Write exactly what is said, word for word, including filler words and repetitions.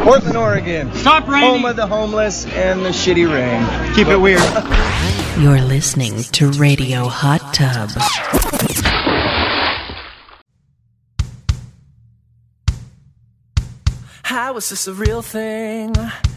Portland, Oregon. Stop raining. Home of the homeless and the shitty rain. Keep it weird. You're listening to Radio Hot Tub. How is this a real thing?